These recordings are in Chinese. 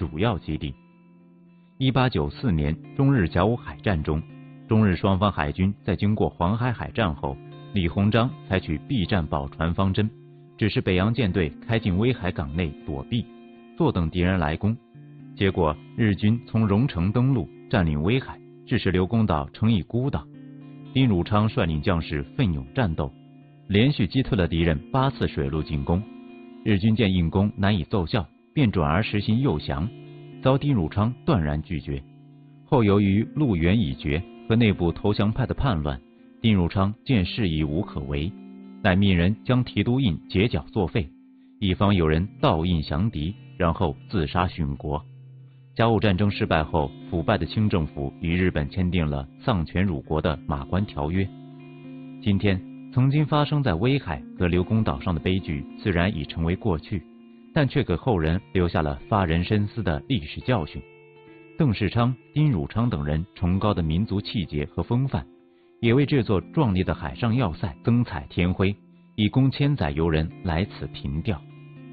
主要基地。1894年中日甲午海战中，中日双方海军在经过黄海海战后，李鸿章采取避战保船方针，指示北洋舰队开进威海港内躲避，坐等敌人来攻。结果日军从荣城登陆，占领威海，致使刘公岛成一孤岛。丁汝昌率领将士奋勇战斗，连续击退了敌人8次水陆进攻。日军见硬攻难以奏效，便转而实行诱降，遭丁汝昌断然拒绝。后由于路源已绝和内部投降派的叛乱，丁汝昌见事已无可为，乃命人将提督印截缴作废，以防有人盗印降敌，然后自杀殉国。甲午战争失败后，腐败的清政府与日本签订了丧权辱国的马关条约。今天曾经发生在威海和刘公岛上的悲剧自然已成为过去，但却给后人留下了发人深思的历史教训。邓世昌、丁汝昌等人崇高的民族气节和风范，也为这座壮丽的海上要塞增彩添辉，以供千载游人来此凭吊。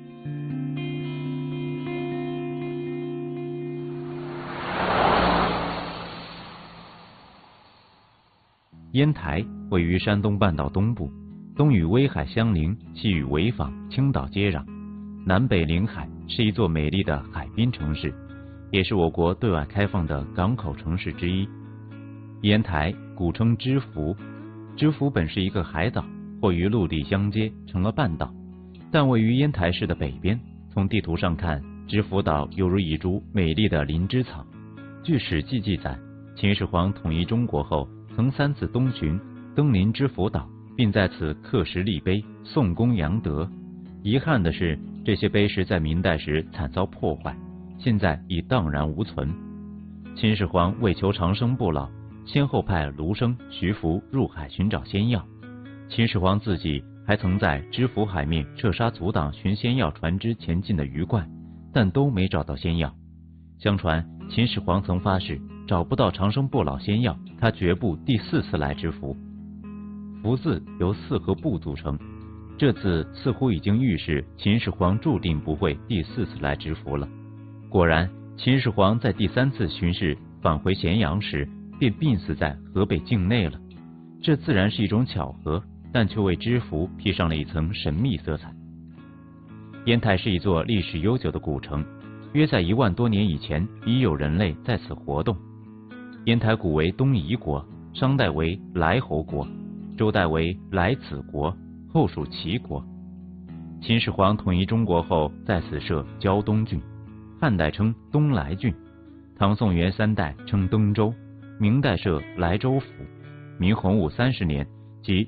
烟台位于山东半岛东部，东与威海相邻，西与潍坊、青岛接壤，南北临海，是一座美丽的海滨城市，也是我国对外开放的港口城市之一。烟台古称知府，知府本是一个海岛，或与陆地相接，成了半岛，但位于烟台市的北边。从地图上看，知府岛犹如一株美丽的灵芝草。据《史记》记载，秦始皇统一中国后，曾3次东巡，登临知府岛，并在此刻石立碑，颂功扬德。遗憾的是，这些碑石在明代时惨遭破坏，现在已荡然无存。秦始皇为求长生不老，先后派卢生、徐福入海寻找仙药。秦始皇自己还曾在知府海面射杀阻挡寻仙药船只前进的鱼怪，但都没找到仙药。相传秦始皇曾发誓，找不到长生不老仙药，他绝不第4次来知府。福字由4和部组成，这字似乎已经预示秦始皇注定不会第4次来知府了。果然，秦始皇在第3次巡视返回咸阳时，便病死在河北境内了。这自然是一种巧合，但却为知府披上了一层神秘色彩。烟台是一座历史悠久的古城，约在1万多年以前已有人类在此活动。烟台古为东夷国，商代为莱侯国，周代为莱子国，后属齐国。秦始皇统一中国后，在此设胶东郡，汉代称东莱郡，唐宋元3代称登州，明代设莱州府。明洪武30年即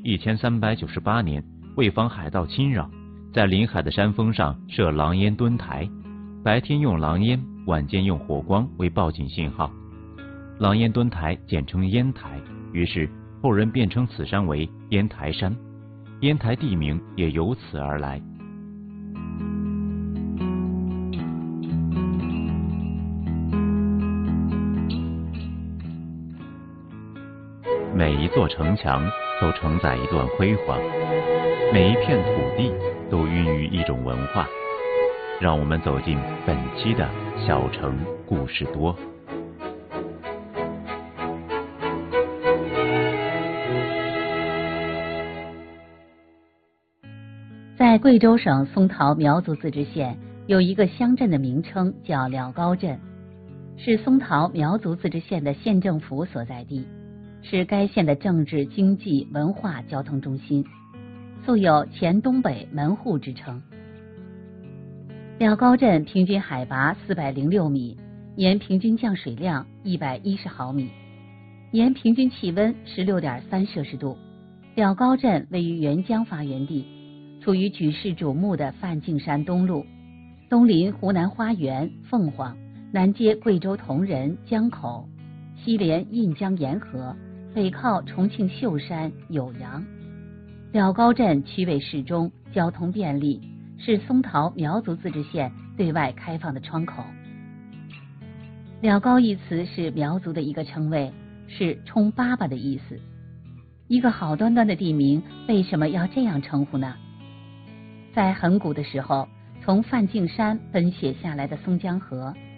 1398年，为防海盗侵扰，在临海的山峰上设狼烟墩台，白天用狼烟，晚间用火光为报警信号。狼烟墩台简称烟台，于是后人便称此山为烟台山，烟台地名也由此而来。每一座城墙都承载一段辉煌，每一片土地都孕育一种文化。让我们走进本期的小城故事多。 在贵州省松桃苗族自治县有一个乡镇的名称叫了高镇，是松桃苗族自治县的县政府所在地，是该县的政治、经济、文化、交通中心，素有前东北门户之称。了高镇平均海拔406米，年平均降水量110毫米，年平均气温16.3摄氏度。了高镇位于沅江发源地，处于举世瞩目的梵净山东麓，东临湖南花园、凤凰，南接贵州铜仁、江口，西连印江沿河，北靠重庆秀山、酉阳。了高镇区位适中，交通便利，是松桃苗族自治县对外开放的窗口。了高一词是苗族的一个称谓，是冲粑粑的意思。一个好端端的地名，为什么要这样称呼呢？在很古的时候，从梵净山奔泻下来的松江河